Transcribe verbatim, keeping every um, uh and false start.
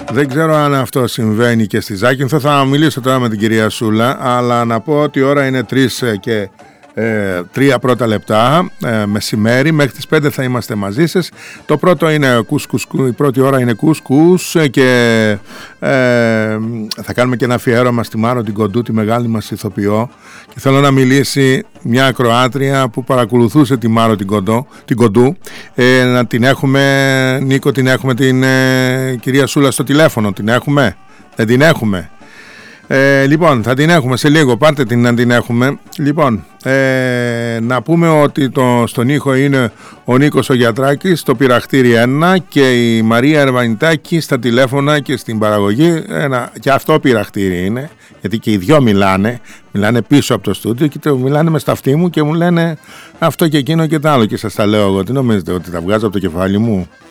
Δεν ξέρω αν αυτό συμβαίνει και στη Ζάκυνθο. Θα μιλήσω τώρα με την κυρία Σούλα, αλλά να πω ότι η ώρα είναι τρεις και ε, τρία πρώτα λεπτά ε, μεσημέρι. Μέχρι τις πέντε θα είμαστε μαζί σας. Το πρώτο είναι κουσκους, η πρώτη ώρα είναι κουσκούς και ε, θα κάνουμε και ένα αφιέρωμα στη Μάρο την Κοντού, τη μεγάλη μας ηθοποιό, και θέλω να μιλήσει μια ακροάτρια που παρακολουθούσε τη Μάρο την, Κοντό, την Κοντού. ε, να την έχουμε, Νίκο, την έχουμε την ε, κυρία Σούλα στο τηλέφωνο? Την έχουμε? Δεν την έχουμε? Ε, λοιπόν, θα την έχουμε σε λίγο. Πάρτε την να την έχουμε. Λοιπόν, ε, να πούμε ότι το, στον ήχο είναι ο Νίκος ο Γιατράκης, στο πειραχτήρι ένα, και η Μαρία Ερβανιτάκη στα τηλέφωνα και στην παραγωγή. Ένα, και αυτό πειραχτήρι είναι, γιατί και οι δυο μιλάνε. Μιλάνε πίσω από το στούντιο και το μιλάνε με στα αυτή μου και μου λένε αυτό και εκείνο και το άλλο. Και σας τα λέω εγώ. Τι νομίζετε, ότι τα βγάζω από το κεφάλι μου?